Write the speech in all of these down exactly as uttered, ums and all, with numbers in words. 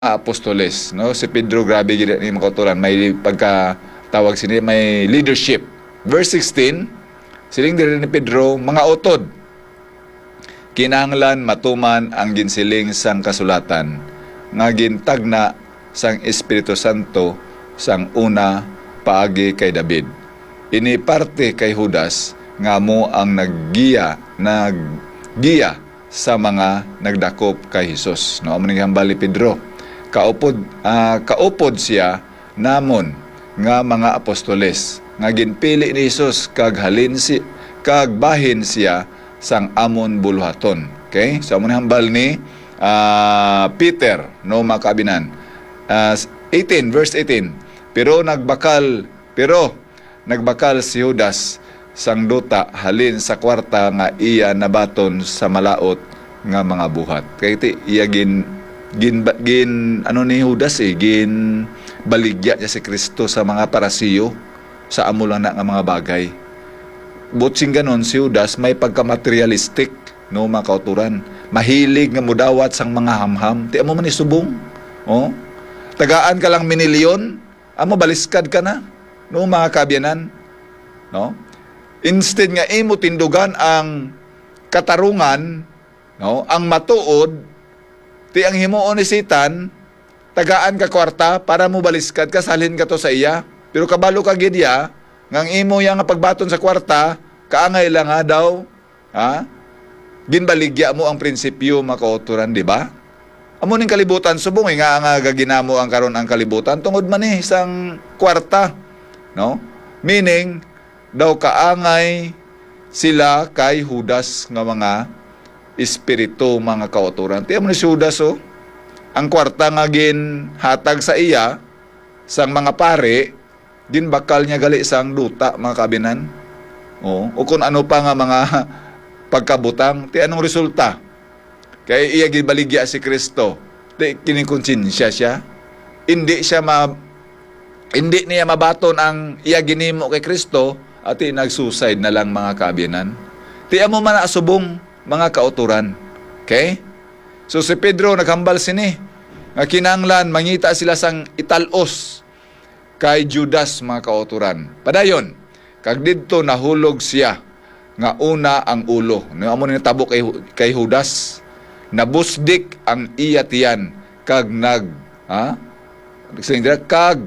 apostoles, no? Si Pedro, grabe gid ni makauturan, may pagka tawag sini, may leadership. Verse sixteen, siling diri ni Pedro, mga utod, kinahanglan matuman ang ginsiling sang kasulatan nga gintagna sang Espiritu Santo sang una paagi kay David. Ini parte kay Judas nga mo ang naggiya naggiya sa mga nagdakop kay Hesus. No, amo ning hambali Pedro. Kaupod uh, kaupod siya namon nga mga apostoles nga ginpili ni Hesus kag halin si kag bahin siya sang amon buluhaton. Okay? So amo hambal ni uh, Peter, no, makabinan. Uh, eighteen verse eighteen. Pero nagbakal pero nagbakal si Judas sang duta halin sa kwarta nga iya nabaton sa malaot nga mga buhat. Kay ti iya gin gin gin ano ni Judas eh gin baligya niya si Kristo sa mga parasiyo sa amo lang na nga mga bagay. Butsing ganon si Judas may pagka-materialistic, no, mga kauturan. Mahilig nga mudawat sang mga hamham. Ti amo man isubong. Oh. Tagaan ka lang minilyon, amo baliskad ka na, no, mga kabyanan. No? Instead nga imo tindugan ang katarungan, no, ang matuod, ti ang himuon ni Satan, tagaan ka kwarta para mo baliskad ka, salhin ka to sa iya. Pero kabalo ka gidya, ngang imo yang pagbaton sa kwarta, kaangay lang nga daw, ha? Ginbaligya mo ang prinsipyo makauturan, di ba? Amo ning kalibutan, subong nga nga gaginamo ang karon ang kalibutan, tungod man eh, isang kwarta. No? Meaning, daw kaangay sila kay Judas nga mga espiritu, mga kauturan. Tiyan mo ni Judas, oh, ang kwarta nga gin hatag sa iya sang mga pare, gin bakal niya gali sang duta, mga kabinan. Oh, o kung ano pa nga mga pagkabutang, ti anong resulta? Kaya iya gin baligya si Kristo. Ti kining konsensya siya. Hindi siya ma hindi niya mabaton ang iya ginimo kay Kristo at ti nag-suicide na lang, mga kabinan. Ti amo man asubong, mga kauturan. Okay? So si Pedro naghambal sini nga kinahanglan mangita sila sang italos kay Judas, mga kauturan. Padayon, kag didto nahulog siya nga una ang ulo. No, amo ni natabo kay kay Judas, nabusdik ang iya tiyan kag nag ha? kag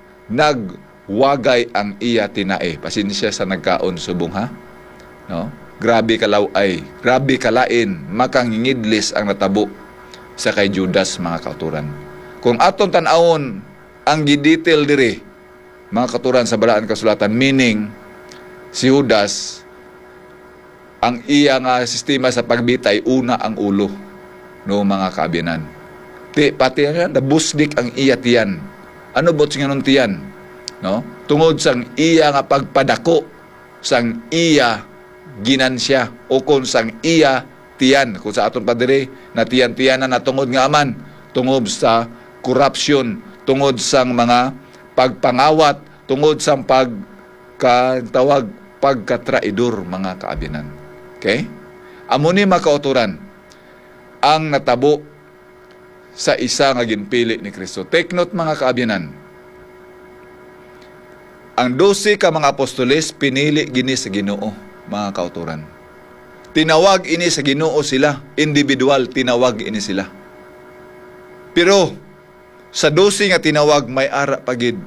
nagwagay ang iya tinae. Pasensya sa nagkaon subong, ha? No? Grabe kalaw ay, grabe kalain, makangingidlis ang natabo sa kay Judas, mga kauturan. Kung aton tan-awon ang gidetail diri, mga kauturan, sa balaan kasulatan, meaning si Judas, ang iya nga sistema sa pagbitay, una ang ulo, no, mga kaabinan. Ti pati yan, nabusdik ang iya tiyan. Ano bot nga nun tiyan? No? Tungod sang iya nga pagpadako sang iya ginansya o kung sang iya tiyan, kung sa aton padiri na tiyan-tiyan na natungod nga aman, tungod sa corruption, tungod sang mga pagpangawat, tungod sang pagkatawag pagkatraidor, mga kaabinan. Okay? Amo ni makauturan ang natabo sa isa nga ginpili ni Kristo. Take note, mga kaabinan. Ang dosi ka mga apostoles pinili gini sa Ginoo, mga kauturan. Tinawag ini sa Ginoo sila, individual tinawag ini sila. Pero sa dosi nga tinawag may ara pagid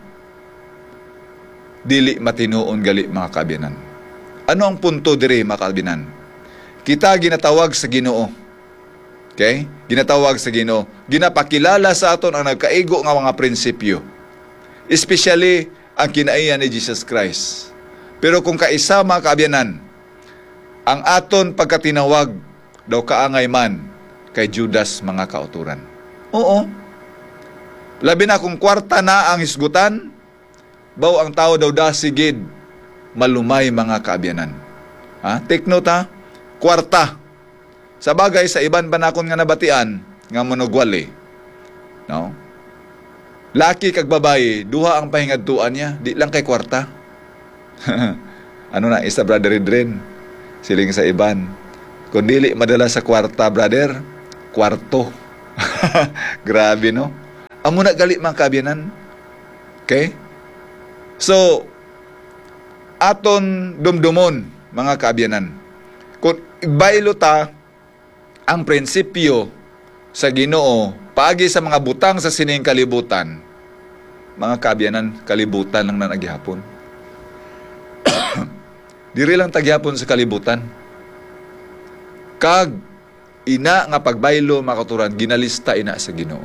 dili matinuon gali, mga kabinan. Ano ang punto diri, mga kabinan? Kita ginatawag sa Ginoo. Okay? Ginatawag sa Ginoo. Ginapakilala sa aton ang nagkaigo nga mga prinsipyo. Especially ang kinaiya ni Jesus Christ. Pero kung kaisa, mga kabiyanan, ang aton pagkatinawag daw kaangay man kay Judas, mga kauturan. Oo. Labi na kung kwarta na ang hisgutan, baw ang tao daw dasigid malumay, mga kaabiyanan. Ha? Take note, ha? Kwarta. Sa bagay, sa iban banakon nga nabatian, nga monogwali. No? Laki kag babae, duha ang pahingadtuan niya, di lang kay kwarta. Ano na, isa brother rin, siling sa iban. Kung dili madala sa kwarta, brother, kwarto. Grabe, no? Amo na gali mga kaabyanan. Okay? So, aton dumdumon mga kaabyanan. Kung ibaylo ta ang prinsipyo sa Ginoo paagi sa mga butang sa sining kalibutan, mga kaabyanan, kalibutan lang na naghihapon. Diri lang tagyapon sa kalibutan. Kag ina nga pagbaylo makaturan ginalista ina sa Ginoo.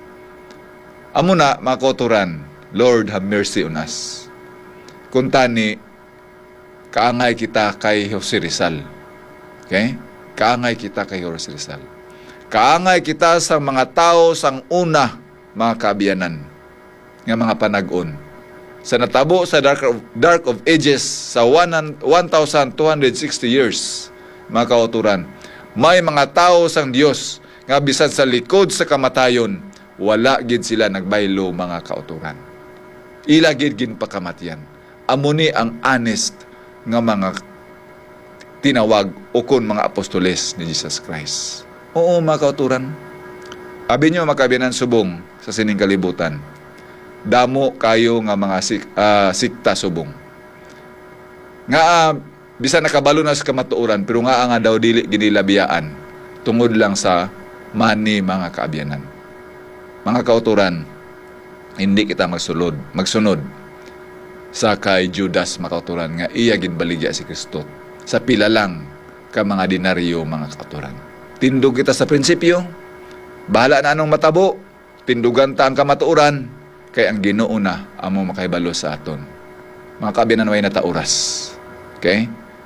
Amo na makaturan, Lord have mercy on us. Kuntani kaangay kita kay Jose Rizal. Okay? Kaangay kita kay Jose Rizal. Kaangay kita sa mga tao sang una mga kaabyanan nga mga panag-on. Sa natabo sa dark of, dark of ages sa one thousand two hundred sixty years mga kauturan, may mga tao sang Dios nga bisan sa likod sa kamatayon wala gid sila nagbaylo mga kauturan. Ila gid ginpakamatian. Amo ni ang honest nga mga tinawag o kun mga apostoles ni Jesus Christ. Oo mga kauturan. Abi nyo makabinan subong sa sining kalibutan. Damo kayo nga mga sik, uh, sikta subong. Nga uh, bisan nakabalo na sa kamatuoran pero nga nga daw dili ginilabiyaan tungod lang sa money mga kaabyanan. Mga kauturan, hindi kita magsulod, magsunod sa kay Judas makauturan nga iya ginbaligya si Kristo sa pila lang ka mga dinaryo mga kauturan. Tindog kita sa prinsipyo, bahala na anong matabo, tindugan ta ang kamatuoran, kay ang Ginoo na amo makahibalo sa aton. Mga kaabyanan way natauras. Okay?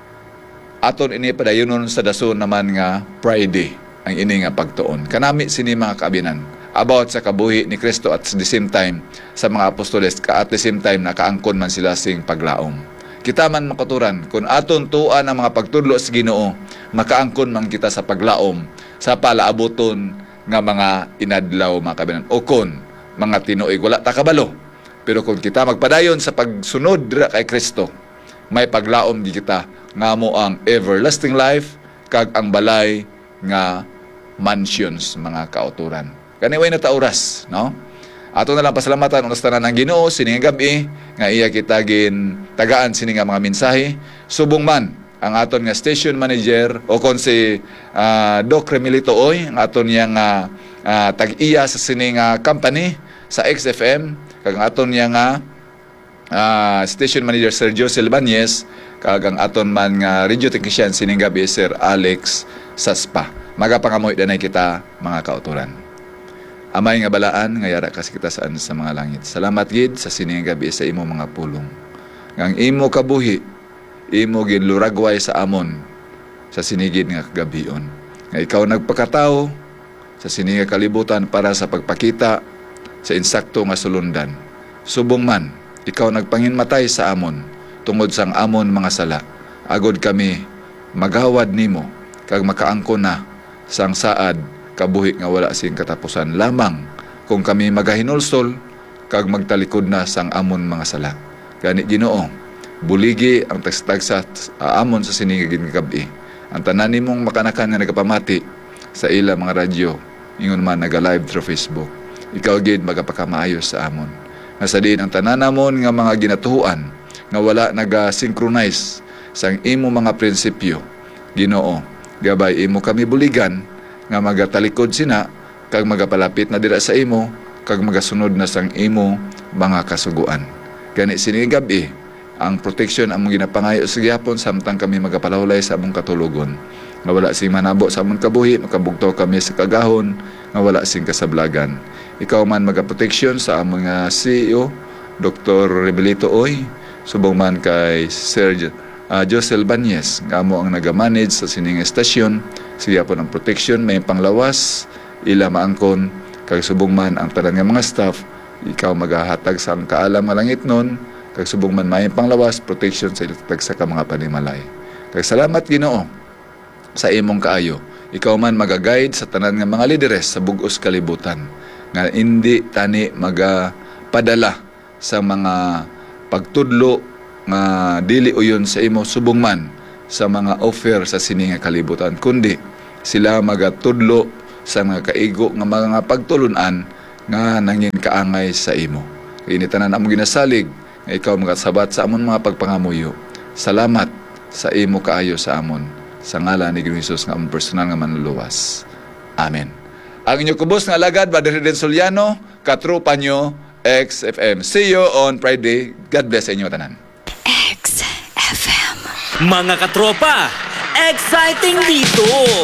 Aton ini padayonon sa dason naman nga Friday ang ini nga pagtuon. Kanami sini mga kaabyanan about sa kabuhi ni Kristo at the same time sa mga apostoles ka at the same time nakaangkon man sila sing paglaom. Kita man makaturan kung aton tuan ang mga pagtudlo sa Ginoo, makaangkon man kita sa paglaom sa palaaboton nga mga inadlaw mga kaabyanan o kon mga tinuig wala ta kabalo. Pero kung kita magpadayon sa pagsunod dira kay Kristo, may paglaom di kita nga mo ang everlasting life kag ang balay nga mansions mga kauturan. Kani way na tauras, no? Ato na lang pasalamatan unas tanan ang Ginoo sining gabi nga iya kita gin tagaan sini nga mga mensahe. Subong man ang aton nga station manager o kon si uh, Doc Remilito Oy, ang aton yang uh, uh, tag-iya sa sini nga company sa X F M kag ang aton yang uh, uh, station manager Sir Josel Banyes kag ang aton man nga radio technician sining gabi Sir Alex Saspa. Magapangamoy danay kita mga kauturan. Amay nga balaan, nga yara kasi kita saan sa mga langit. Salamat gid sa sining gabi sa imo mga pulong. Ngang imo kabuhi, imo gid luragway sa amon sa sinigid nga kagabion. Nga ikaw nagpakatao sa sining nga kalibutan para sa pagpakita sa insakto nga sulundan. Subong man, ikaw nagpanginmatay sa amon tungod sang amon mga sala. Agod kami maghawad nimo kag makaangkon na sang saad kabuhi nga wala sing katapusan lamang kung kami magahinulsol kag magtalikod na sang amon mga sala. Gani Ginoo, buligi ang tagstag sa uh, amon sa sinigid nga gabi. Ang tanan nimong makanakan nga nagapamati sa ila mga radyo, ingon man naga-live through Facebook. Ikaw gid magapakamaayo sa amon. Nga sa diin ang tanan namon nga mga ginatuhuan nga wala naga-synchronize sang imo mga prinsipyo. Ginoo, gabay imo kami buligan nga magatalikod sina kag magapalapit na dira sa imo kag magasunod na sang imo mga kasuguan. Gani sini gabi ang protection among ginapangayo sa gyapon samtang kami magapalawlay sa among katulugon. Nga wala sing manabo sa among kabuhi, makabugtaw kami sa kagahon, nga wala sing kasablagan. Ikaw man magaproteksyon sa among uh, C E O Doctor Rebelito Oy, subong man kay Sir uh, Josel Banyes nga amo ang nagamanage sa sining estasyon. Siya po ng protection, may panglawas, ila maangkon, kag subong man ang tanan nga mga staff, ikaw magahatag sa ang kaalam nga langit nun, kag subong man may panglawas, protection sa ilatag sa ka mga panimalay. Kag salamat Ginoo sa imong kaayo. Ikaw man magaguide sa tanan nga mga lideres sa bug-os kalibutan, nga hindi tani magapadala sa mga pagtudlo nga dili uyon sa imo subong man sa mga offer sa sini nga kalibutan, kundi sila magatudlo sa mga kaigo nga mga pagtulunan nga nangin kaangay sa imo. Initanan among ginasalig nga ikaw magasabat sa amon mga pagpangamuyo. Salamat sa imo kaayo sa amon. Sa ngalan ni Jesus nga among personal nga manluluwas. Amen. Ang inyo kubos nga alagad, Brother Reden Soliano, katrupa nyo, X F M. See you on Friday. God bless sa inyo tanan. X F M. Mga katropa, exciting dito!